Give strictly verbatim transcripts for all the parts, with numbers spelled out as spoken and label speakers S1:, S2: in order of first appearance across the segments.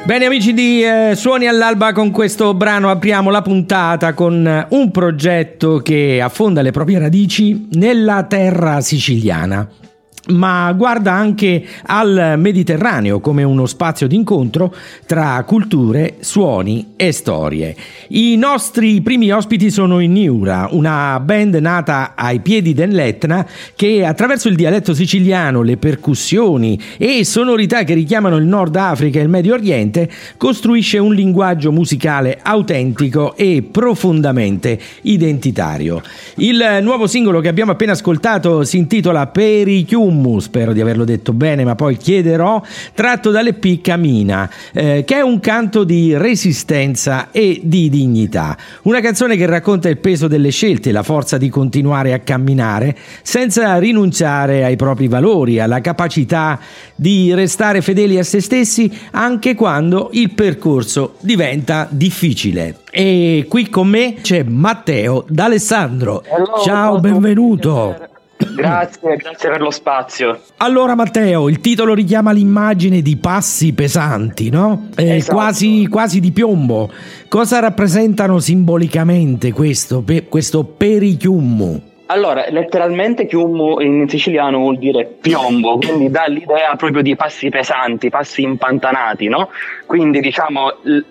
S1: Bene amici di eh, Suoni all'Alba, con questo brano apriamo la puntata con un progetto che affonda le proprie radici nella terra siciliana, ma guarda anche al Mediterraneo come uno spazio d'incontro tra culture, suoni e storie. I nostri primi ospiti sono i Niura, una band nata ai piedi dell'Etna che attraverso il dialetto siciliano, le percussioni e sonorità che richiamano il Nord Africa e il Medio Oriente costruisce un linguaggio musicale autentico e profondamente identitario. Il nuovo singolo che abbiamo appena ascoltato si intitola Perichium, spero di averlo detto bene, ma poi chiederò, tratto dall'E P Camina, eh, che è un canto di resistenza e di dignità. Una canzone che racconta il peso delle scelte, la forza di continuare a camminare senza rinunciare ai propri valori, alla capacità di restare fedeli a se stessi anche quando il percorso diventa difficile. E qui con me c'è Matteo D'Alessandro.
S2: Hello,
S1: ciao, benvenuto.
S2: Grazie, grazie per lo spazio.
S1: Allora Matteo, il titolo richiama l'immagine di passi pesanti, no? Eh,
S2: Esatto.
S1: quasi, quasi di piombo. Cosa rappresentano simbolicamente questo, pe, questo perichiummu?
S2: Allora, letteralmente chiummu in siciliano vuol dire piombo, quindi dà l'idea proprio di passi pesanti, passi impantanati, no? Quindi diciamo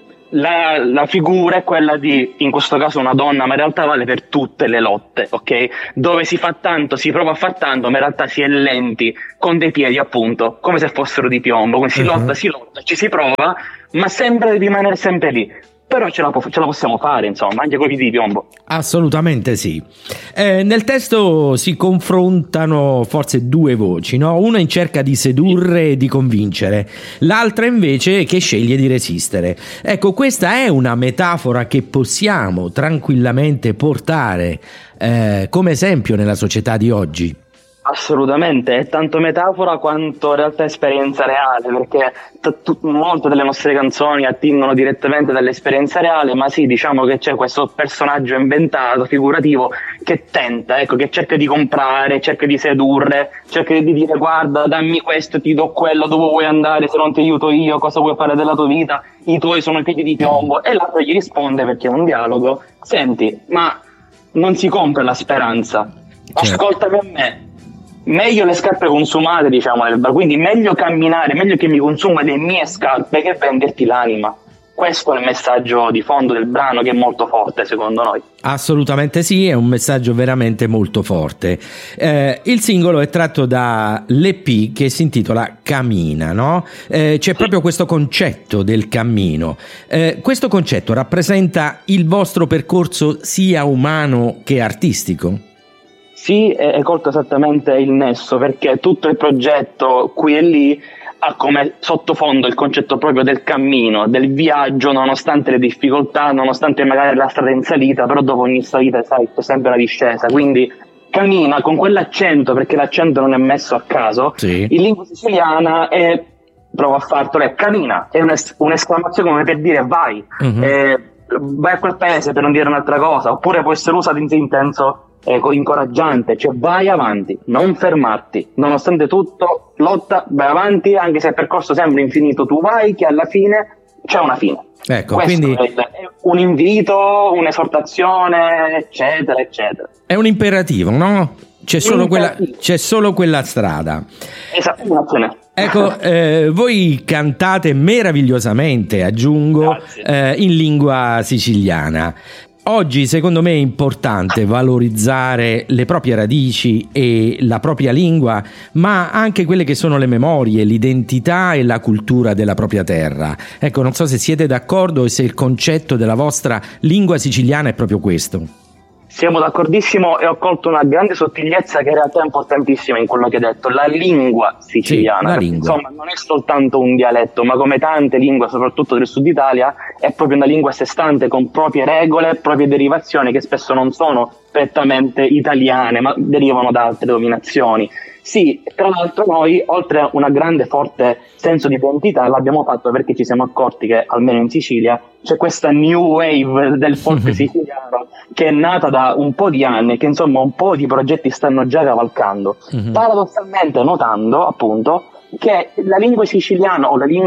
S2: La, la figura è quella di, in questo caso una donna, ma in realtà vale per tutte le lotte, ok? Dove si fa tanto, si prova a far tanto, ma in realtà si è lenti, con dei piedi appunto, come se fossero di piombo, come si
S1: Uh-huh.
S2: lotta, si lotta, ci si prova, ma sembra di rimanere sempre lì. Però ce la, ce la possiamo fare, insomma, anche con i piedi di piombo.
S1: Assolutamente sì. Eh, nel testo si confrontano forse due voci, no? Una in cerca di sedurre e di convincere, l'altra invece che sceglie di resistere. Ecco, questa è una metafora che possiamo tranquillamente portare eh, come esempio nella società di oggi.
S2: Assolutamente, è tanto metafora quanto in realtà esperienza reale, perché t- t- molte delle nostre canzoni attingono direttamente dall'esperienza reale, ma sì, diciamo che c'è questo personaggio inventato, figurativo, che tenta, ecco, che cerca di comprare, cerca di sedurre, cerca di dire guarda, dammi questo, ti do quello, dove vuoi andare, se non ti aiuto io, cosa vuoi fare della tua vita, i tuoi sono i piedi di piombo, e l'altro gli risponde, perché è un dialogo, senti, ma non si compra la speranza, ascoltami a me. Meglio le scarpe consumate, diciamo, quindi meglio camminare, meglio che mi consuma le mie scarpe che venderti l'anima. Questo è il messaggio di fondo del brano, che è molto forte secondo noi.
S1: Assolutamente sì, è un messaggio veramente molto forte. Eh, il singolo è tratto dall'E P che si intitola Camina, no? Eh, c'è proprio questo concetto del cammino. Eh, questo concetto rappresenta il vostro percorso sia umano che artistico?
S2: Sì, è colto esattamente il nesso, perché tutto il progetto qui e lì ha come sottofondo il concetto proprio del cammino, del viaggio, nonostante le difficoltà, nonostante magari la strada in salita, però dopo ogni salita, sai, c'è sempre una discesa, quindi cammina con quell'accento, perché l'accento non è messo a caso,
S1: sì.
S2: In lingua siciliana è, provo a fartelo, è camina, è un'es- un'esclamazione come per dire vai, uh-huh. eh, vai a quel paese, per non dire un'altra cosa, oppure può essere usato in senso ecco, incoraggiante, cioè vai avanti, non fermarti, nonostante tutto, lotta, vai avanti, anche se il percorso sembra infinito, tu vai che alla fine c'è una fine.
S1: Ecco,
S2: questo
S1: quindi
S2: è un invito, un'esortazione, eccetera, eccetera.
S1: È un imperativo, no? C'è solo quella, c'è solo quella strada.
S2: Esatto.
S1: Ecco, eh, voi cantate meravigliosamente, aggiungo, eh, in lingua siciliana. Oggi secondo me è importante valorizzare le proprie radici e la propria lingua, ma anche quelle che sono le memorie, l'identità e la cultura della propria terra. Ecco, non so se siete d'accordo e se il concetto della vostra lingua siciliana è proprio questo.
S2: Siamo d'accordissimo, e ho colto una grande sottigliezza che in realtà è importantissima in quello che hai detto, la lingua siciliana.
S1: Sì, la lingua.
S2: Insomma, non è soltanto un dialetto, ma come tante lingue, soprattutto del sud Italia, è proprio una lingua a sé stante, con proprie regole, proprie derivazioni che spesso non sono prettamente italiane, ma derivano da altre dominazioni. Sì, tra l'altro noi, oltre a una grande forte senso di identità, l'abbiamo fatto perché ci siamo accorti che, almeno in Sicilia, c'è questa new wave del folk siciliano che è nata da un po' di anni e che insomma un po' di progetti stanno già cavalcando. Mm-hmm. Paradossalmente notando, appunto, che la lingua siciliana o le lingue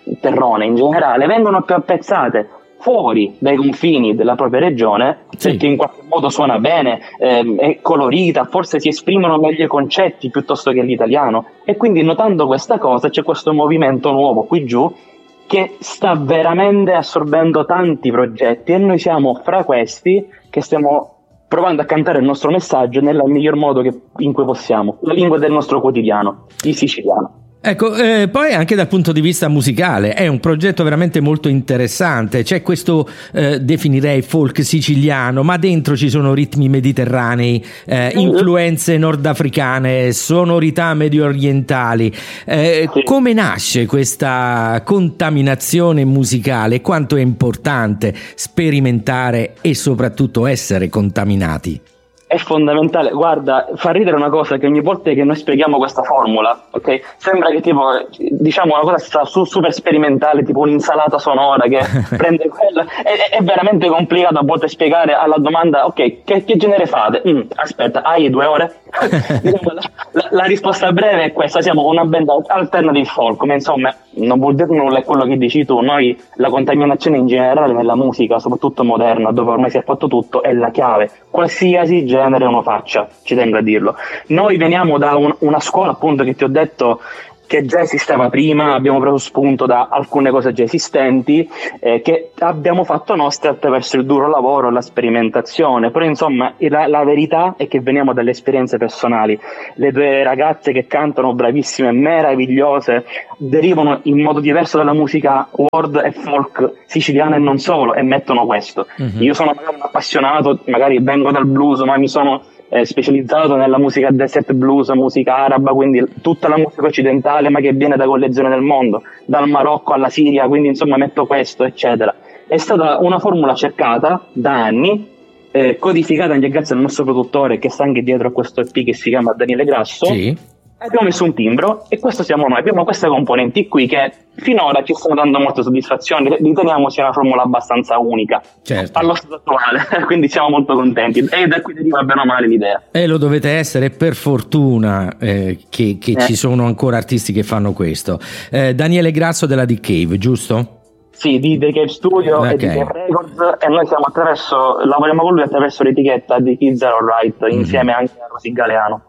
S2: terrone in generale, vengono più apprezzate fuori dai confini della propria regione, sì, perché in qualche modo suona bene, ehm, è colorita, forse si esprimono meglio i concetti piuttosto che l'italiano, e quindi notando questa cosa c'è questo movimento nuovo qui giù che sta veramente assorbendo tanti progetti, e noi siamo fra questi che stiamo provando a cantare il nostro messaggio nel miglior modo che, in cui possiamo, la lingua del nostro quotidiano, il siciliano.
S1: Ecco, eh, poi anche dal punto di vista musicale è un progetto veramente molto interessante. C'è questo, eh, definirei folk siciliano, ma dentro ci sono ritmi mediterranei, eh, influenze nordafricane, sonorità medio orientali. Eh, sì. Come nasce questa contaminazione musicale? Quanto è importante sperimentare e soprattutto essere contaminati?
S2: È fondamentale. Guarda, fa ridere una cosa, che ogni volta che noi spieghiamo questa formula, ok, sembra che tipo, diciamo una cosa su, super sperimentale, tipo un'insalata sonora che prende quella, è, è veramente complicato a volte spiegare alla domanda, ok, che, che genere fate? Mm, aspetta, hai due ore? Diciamo, la, la, la risposta breve è questa: siamo una band alternative folk, ma insomma non vuol dire nulla, è quello che dici tu. Noi la contaminazione in generale nella musica, soprattutto moderna, dove ormai si è fatto tutto, è la chiave, qualsiasi genere uno faccia, ci tengo a dirlo. Noi veniamo da un, una scuola, appunto, che ti ho detto che già esisteva prima, abbiamo preso spunto da alcune cose già esistenti, eh, che abbiamo fatto nostre attraverso il duro lavoro e la sperimentazione. Però insomma la, la verità è che veniamo dalle esperienze personali. Le due ragazze che cantano, bravissime, meravigliose, derivano in modo diverso dalla musica world e folk siciliana e non solo, e mettono questo. Mm-hmm. Io sono magari un appassionato, magari vengo dal blues, ma mi sono Eh, specializzato nella musica desert blues, musica araba, quindi tutta la musica occidentale, ma che viene da quelle zone del mondo, dal Marocco alla Siria, quindi insomma metto questo, eccetera. È stata una formula cercata da anni, eh, codificata anche grazie al nostro produttore che sta anche dietro a questo E P, che si chiama Daniele Grasso.
S1: Sì.
S2: Abbiamo messo un timbro e questo siamo noi. Abbiamo queste componenti qui che finora ci stanno dando molte soddisfazioni. Riteniamo sia una formula abbastanza unica,
S1: certo,
S2: allo stato attuale, quindi siamo molto contenti, e da qui deriva bene o male l'idea.
S1: E lo dovete essere, per fortuna eh, che, che eh. ci sono ancora artisti che fanno questo. eh, Daniele Grasso della The Cave, giusto?
S2: Sì, di The Cave Studio, okay, e di The Records, e noi siamo attraverso, lavoriamo con lui attraverso l'etichetta di Kids Are Alright, mm-hmm, insieme anche a Rosy Galeano.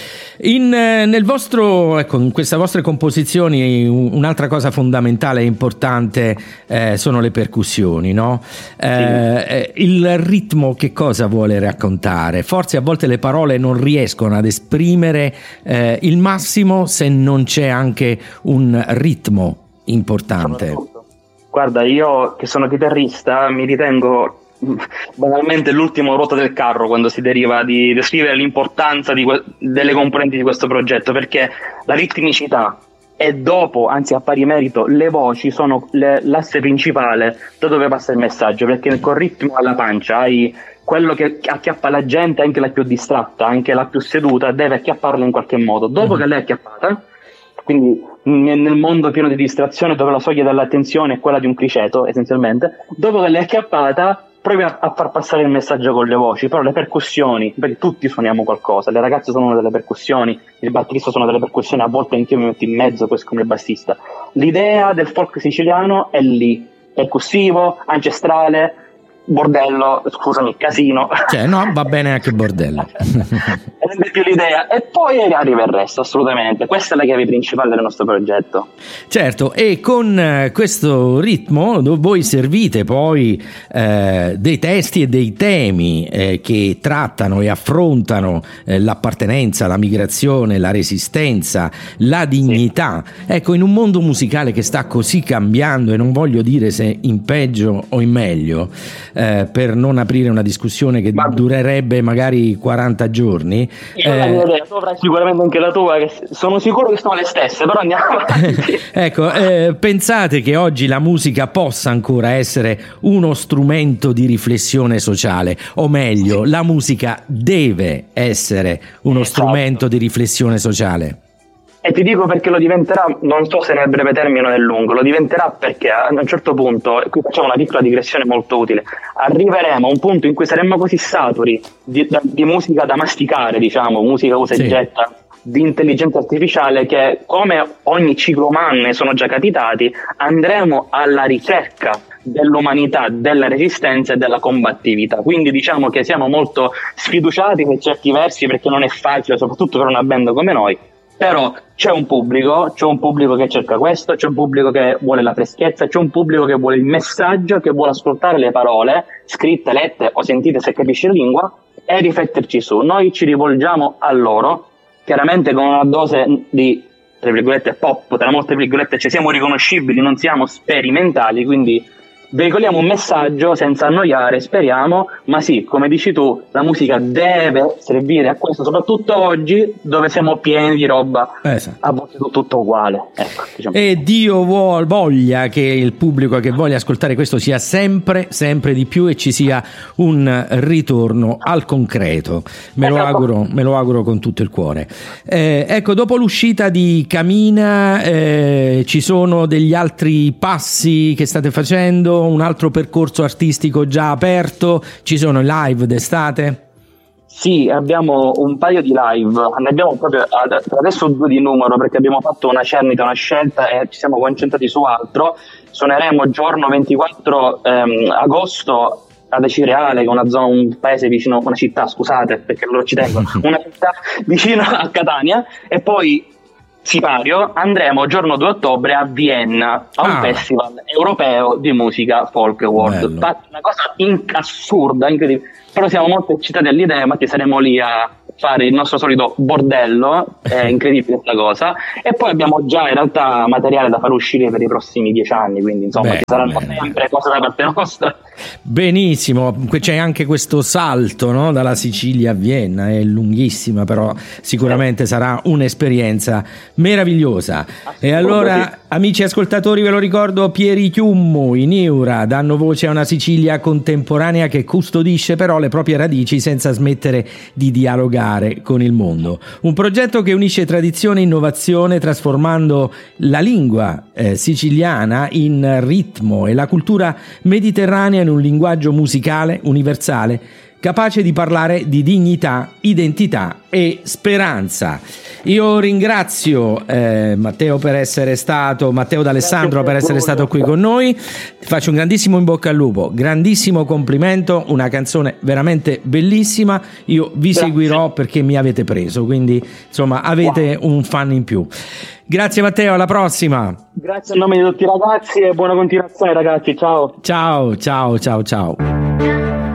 S1: In, nel vostro, ecco, in queste vostre composizioni un'altra cosa fondamentale e importante eh, sono le percussioni, no? Eh, sì. Il ritmo che cosa vuole raccontare? Forse a volte le parole non riescono ad esprimere eh, il massimo se non c'è anche un ritmo importante.
S2: Guarda, io che sono chitarrista mi ritengo banalmente l'ultimo ruota del carro quando si deriva di descrivere l'importanza di que- delle componenti di questo progetto, perché la ritmicità e dopo, anzi a pari merito, le voci sono le, l'asse principale da dove passa il messaggio, perché col ritmo alla pancia hai quello che acchiappa la gente, anche la più distratta, anche la più seduta, deve acchiapparla in qualche modo. Dopo mm-hmm. che lei è acchiappata, quindi nel mondo pieno di distrazione, dove la soglia dell'attenzione è quella di un criceto essenzialmente, dopo che l'hai acchiappata provi a, a far passare il messaggio con le voci. Però le percussioni, perché tutti suoniamo qualcosa, le ragazze sono delle percussioni, il batterista suona delle percussioni, a volte anch'io mi metto in mezzo poi come il bassista. L'idea del folk siciliano è lì, percussivo, ancestrale, bordello, scusami, casino.
S1: Cioè, no, va bene anche bordello.
S2: Rende più l'idea, e poi arriva il resto, assolutamente. Questa è la chiave principale del nostro progetto.
S1: Certo, e con questo ritmo voi servite poi eh, dei testi e dei temi eh, che trattano e affrontano eh, l'appartenenza, la migrazione, la resistenza, la dignità. Sì. Ecco, in un mondo musicale che sta così cambiando, e non voglio dire se in peggio o in meglio, Eh, per non aprire una discussione che Ma... durerebbe magari quaranta giorni.
S2: Io eh... la mia idea, tu avrai sicuramente anche la tua, che sono sicuro che sono le stesse, però andiamo avanti.
S1: Ecco, eh, pensate che oggi la musica possa ancora essere uno strumento di riflessione sociale, o meglio, sì, la musica deve essere uno esatto. strumento di riflessione sociale?
S2: E ti dico perché lo diventerà, non so se nel breve termine o nel lungo, lo diventerà perché a un certo punto, e qui facciamo una piccola digressione molto utile, arriveremo a un punto in cui saremmo così saturi di, di musica da masticare, diciamo, musica usa e getta, di intelligenza artificiale che, come ogni ciclo umano ne sono già capitati, andremo alla ricerca dell'umanità, della resistenza e della combattività. Quindi diciamo che siamo molto sfiduciati per certi versi, perché non è facile, soprattutto per una band come noi. Però c'è un pubblico, c'è un pubblico che cerca questo, c'è un pubblico che vuole la freschezza, c'è un pubblico che vuole il messaggio, che vuole ascoltare le parole scritte, lette o sentite se capisce la lingua e rifletterci su. Noi ci rivolgiamo a loro, chiaramente con una dose di, tra virgolette, pop, tra molte virgolette, ci siamo riconoscibili, non siamo sperimentali, quindi veicoliamo un messaggio senza annoiare, speriamo, ma sì, come dici tu, la musica deve servire a questo, soprattutto oggi dove siamo pieni di roba, esatto, a volte tutto uguale. Ecco, diciamo.
S1: E Dio vuol, voglia che il pubblico che voglia ascoltare questo sia sempre, sempre di più e ci sia un ritorno al concreto. Me lo auguro, me lo auguro con tutto il cuore. Eh, ecco, dopo l'uscita di Camina, eh, ci sono degli altri passi che state facendo? Un altro percorso artistico già aperto? Ci sono live d'estate?
S2: Sì, abbiamo un paio di live, ne abbiamo proprio adesso due di numero, perché abbiamo fatto una cernita, una scelta e ci siamo concentrati su altro. Suoneremo giorno ventiquattro ehm, agosto ad Acireale, che è una zona, un paese vicino, una città, scusate perché loro ci tengono, una città vicino a Catania, e poi Sipario andremo giorno due ottobre a Vienna a un ah. festival europeo di musica folk world. Una cosa in- assurda, incredibile, però siamo molto eccitati all'idea, ma saremo lì a fare il nostro solito bordello, è incredibile questa cosa, e poi abbiamo già in realtà materiale da far uscire per i prossimi dieci anni, quindi insomma beh, ci saranno bene. sempre cose da parte nostra.
S1: Benissimo, c'è anche questo salto, no? Dalla Sicilia a Vienna, è lunghissima, però sicuramente sarà un'esperienza meravigliosa. E allora, amici ascoltatori, ve lo ricordo, Pieri Chiummu, i Niura danno voce a una Sicilia contemporanea che custodisce però le proprie radici senza smettere di dialogare con il mondo. Un progetto che unisce tradizione e innovazione, trasformando la lingua eh, siciliana in ritmo e la cultura mediterranea in un linguaggio musicale universale capace di parlare di dignità, identità e speranza. Io ringrazio eh, Matteo per essere stato, Matteo D'Alessandro per essere stato qui con noi. Ti faccio un grandissimo in bocca al lupo, grandissimo complimento, una canzone veramente bellissima. Io vi Grazie. seguirò perché mi avete preso, quindi insomma avete wow. un fan in più. Grazie Matteo, alla prossima.
S2: Grazie a nome di tutti i ragazzi e buona continuazione ragazzi, ciao.
S1: Ciao, ciao, ciao, ciao.